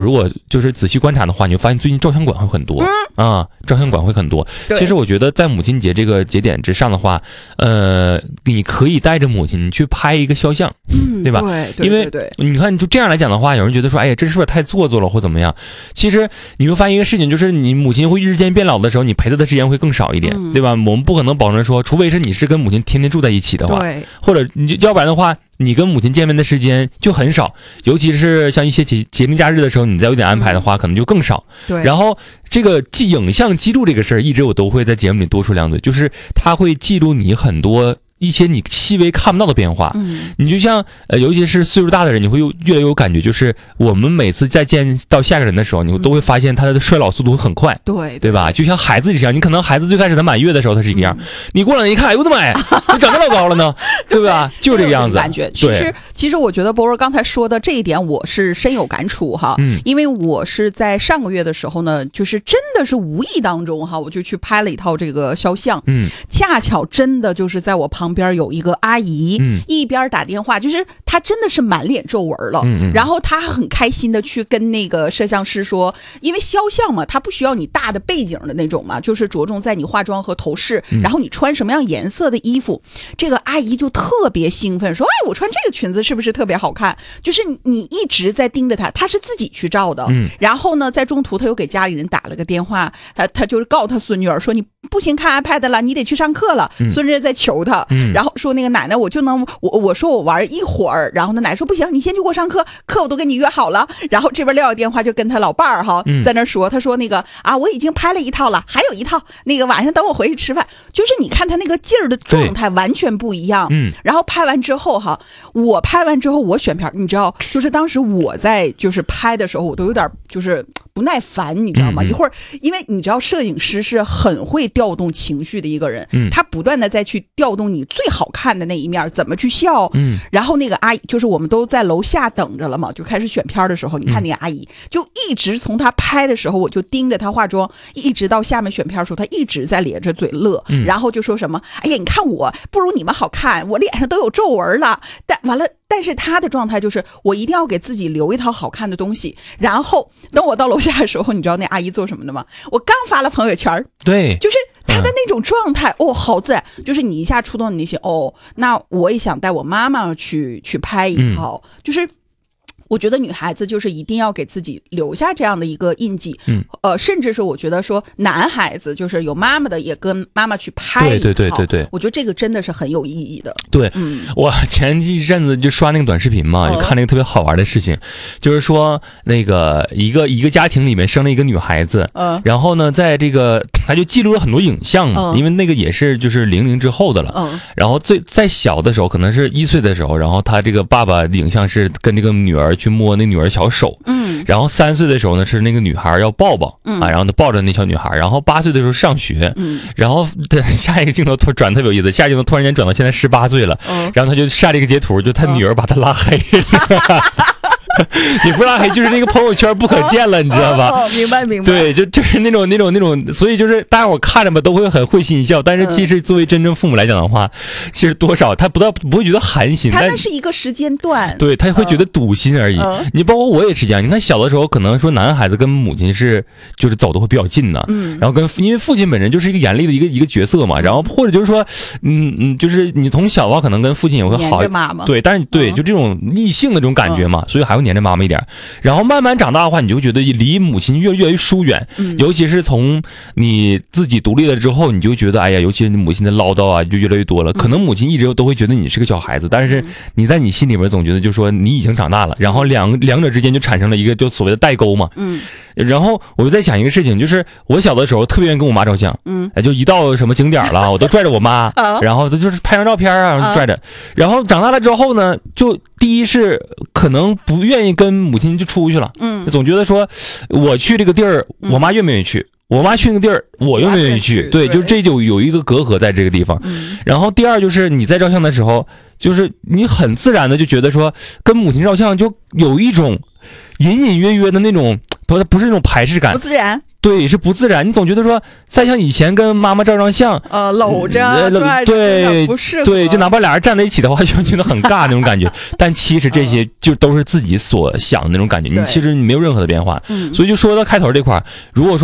如果就是仔细观察的话，你就发现最近照相馆会很多照相馆会很多。其实我觉得在母亲节这个节点之上的话，你可以带着母亲去拍一个肖像，对吧？ 对， 因为你看就这样来讲的话，有人觉得说，哎呀，这是不是太做作了或怎么样？其实你会发现一个事情，就是你母亲会日渐变老的时候，你陪她的时间会更少一点，对吧？我们不可能保证说，除非是你是跟母亲天天住在一起的话，或者你要不然的话。你跟母亲见面的时间就很少，尤其是像一些节令假日的时候，你再有点安排的话，可能就更少。 对。 然后这个影像记录这个事儿，一直我都会在节目里多说两嘴，就是它会记录你很多一些你细微看不到的变化。你就像尤其是岁数大的人，你会越来越有感觉，就是我们每次再见到下个人的时候，你都会发现他的衰老速度会很快，对吧？就像孩子这样，你可能孩子最开始他满月的时候他是一个样，你过两年一看，哎呦我的妈呀，你长这老高了呢，对吧？就这个样子感觉。其实我觉得博若刚才说的这一点，我是深有感触哈。因为我是在上个月的时候呢，就是真的是无意当中哈，我就去拍了一套这个肖像。恰巧真的就是在我旁边有一个阿姨，一边打电话，就是她真的是满脸皱纹了。然后她很开心的去跟那个摄像师说，因为肖像嘛，它不需要你大的背景的那种嘛，就是着重在你化妆和头饰，然后你穿什么样颜色的衣服。这个阿姨就特别兴奋说，哎，我穿这个裙子是不是特别好看？就是你一直在盯着她，她是自己去照的。然后呢，在中途她又给家里人打了个电话，她就是告诉她孙女儿说，你不行看 iPad 了，你得去上课了。孙女在求她，然后说那个奶奶，我说我玩一会儿，然后那奶奶说不行，你先去给我上课，课我都跟你约好了。然后这边撂个电话就跟他老伴儿哈，在那说，他说那个啊，我已经拍了一套了，还有一套，那个晚上等我回去吃饭。就是你看他那个劲儿的状态完全不一样。然后拍完之后哈，我拍完之后我选片，你知道，就是当时我在就是拍的时候，我都有点就是不耐烦，你知道吗？一会儿因为你知道摄影师是很会调动情绪的一个人，他不断的再去调动你最好看的那一面，怎么去笑。然后那个阿姨就是我们都在楼下等着了嘛，就开始选片的时候，你看那个阿姨就一直从她拍的时候，我就盯着她化妆，一直到下面选片的时候，她一直在咧着嘴乐，然后就说什么，哎呀，你看我不如你们好看，我脸上都有皱纹了。但是她的状态就是我一定要给自己留一套好看的东西。然后等我到楼下的时候，你知道那阿姨做什么的吗？我刚发了朋友圈， 对， 就是她的那种状态，好自然，就是你一下触动你那些那我也想带我妈妈去拍一套，就是我觉得女孩子就是一定要给自己留下这样的一个印记。甚至是我觉得说男孩子就是有妈妈的也跟妈妈去拍一套，对，我觉得这个真的是很有意义的。 对，我前一阵子就刷那个短视频嘛，就看那个特别好玩的事情，就是说那个一个家庭里面生了一个女孩子，然后呢，在这个他就记录了很多影像嘛，因为那个也是就是00之后的了，然后在小的时候可能是1岁的时候，然后他这个爸爸影像是跟这个女儿去摸那女儿小手，然后3岁的时候呢是那个女孩要抱抱，然后他抱着那小女孩，然后8岁的时候上学，然后下一个镜头转特别有意思，下一个镜头突然间转到现在18岁了，然后他就晒了一个截图，就他女儿把他拉黑了。你不拉黑就是那个朋友圈不可见了，你知道吧？ 明白。 对，就是那种，所以就是大家我看着吧都会很会心一笑，但是其实作为真正父母来讲的话，其实多少他不会觉得寒心， 他那是一个时间段， 对，他会觉得堵心而已。你包括我也是这样，你看小的时候可能说男孩子跟母亲就是走的会比较近呢，然后因为父亲本身就是一个严厉的一个角色嘛，然后或者就是说，就是你从小的话可能跟父亲也会好，对，但是对，就这种异性的这种感觉嘛，所以还会黏着妈妈一点。然后慢慢长大的话，你就会觉得离母亲越来越疏远，尤其是从你自己独立了之后，你就觉得哎呀，尤其是你母亲的唠叨啊就越来越多了。可能母亲一直都会觉得你是个小孩子，但是你在你心里边总觉得就是说你已经长大了，然后两者之间就产生了一个就所谓的代沟嘛。然后我就在想一个事情，就是我小的时候特别愿意跟我妈照相，就一到什么景点了，我都拽着我妈，然后就是拍张照片啊，拽着。然后长大了之后呢，就第一是可能不愿意跟母亲就出去了，总觉得说我去这个地儿，我妈愿不愿意去？我妈去那个地儿，我愿不愿意去？对，就这就有一个隔阂在这个地方。然后第二就是你在照相的时候，就是你很自然的就觉得说跟母亲照相就有一种隐隐约约的那种。不是那种排斥感， 不自然， 对，是不自然。你总觉得说，再像以前跟妈妈照张相， 搂着， 对， 不适合， 对，就哪怕俩人站在一起的话，就觉得很尬那种感觉。但其实这些就都是自己所想的那种感觉，你其实你没有任何的变化。所以就说到开头这块，如果说